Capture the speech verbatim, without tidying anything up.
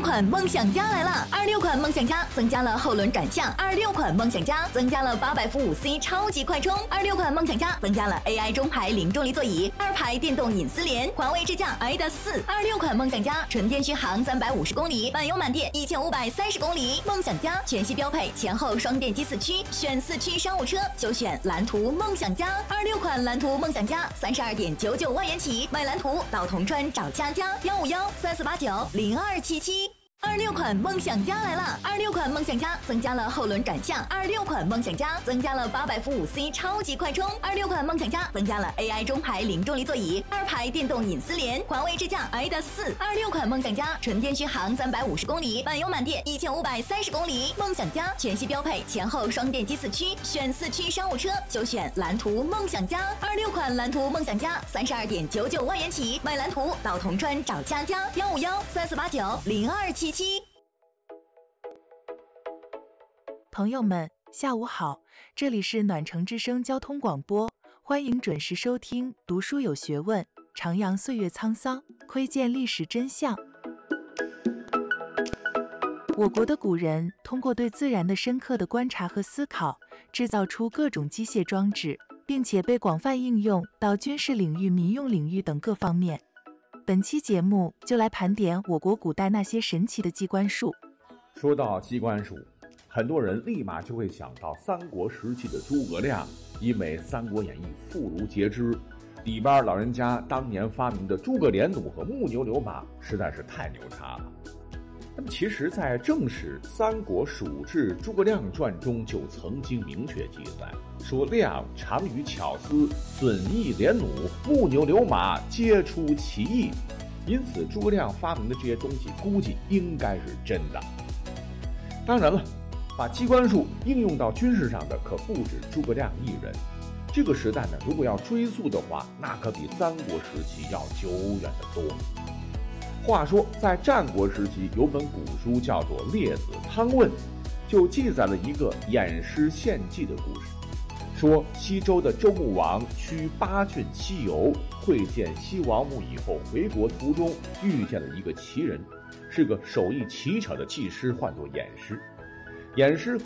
款梦想家来了！二六款梦想家增加了后轮转向，二六款梦想家增加了八百伏五 C 超级快充，二六款梦想家增加了 A I 中排零重力座椅，二排电动隐私联，环卫智驾 i D A S 四。二六款梦想家纯电续航三百五十公里，满油满电一千五百三十公里。梦想家全系标配前后双电机四驱，选四驱商务车就选蓝图梦想家。二六款蓝图梦想家三十二点九九万元起，买蓝图到铜川找佳佳幺五幺三四八九零二七七。二六款梦想家来了！二六款梦想家增加了后轮转向，二六款梦想家增加了八百伏五 C 超级快充，二六款梦想家增加了 A I 中排零重力座椅，二排电动隐私联，环卫智驾 i D A S 四。二六款梦想家纯电续航三百五十公里，满油满电一千五百三十公里。梦想家全系标配前后双电机四驱，选四驱商务车就选蓝图梦想家。二六款蓝图梦想家三十二点九九万元起，买蓝图到铜川找佳佳幺五幺三四八九零二七七。 朋友们，下午好，这里是暖城之声交通广播，欢迎准时收听读书有学问，徜徉岁月沧桑，窥见历史真相。我国的古人通过对自然的深刻的观察和思考，制造出各种机械装置，并且被广泛应用到军事领域、民用领域等各方面。本期节目就来盘点我国古代那些神奇的机关术。 说到机关术，很多人立马就会想到三国时期的诸葛亮，因为《三国演义》妇孺皆知，里边老人家当年发明的诸葛连弩和木牛流马实在是太牛叉了。那么其实在正史《三国蜀志诸葛亮传》中就曾经明确记载，说亮长于巧思，损益连弩，木牛流马皆出其意，因此诸葛亮发明的这些东西估计应该是真的。当然了，把机关术应用到军事上的可不止诸葛亮一人。这个时代呢，如果要追溯的话，那可比三国时期要久远得多。话说在战国时期，有本古书叫做《列子汤问》，就记载了一个偃师献计的故事。说西周的周穆王驱八郡西游，会见西王母以后，回国途中遇见了一个奇人，是个手艺奇巧的技师，唤作偃师。偃师